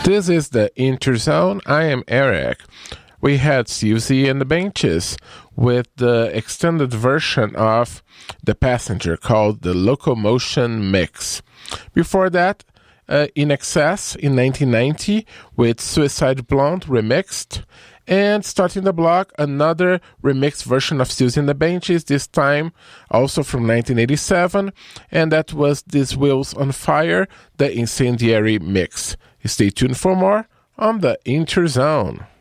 This is the Interzone. I am Eric. We had Siouxsie and the Banshees with the extended version of The Passenger called the Locomotion Mix. Before that, In Excess in 1990 with Suicide Blonde remixed. And starting the block, another remixed version of Siouxsie and the Banshees, this time also from 1987, and that was These Wheels on Fire, the Incendiary mix. Stay tuned for more on the Interzone.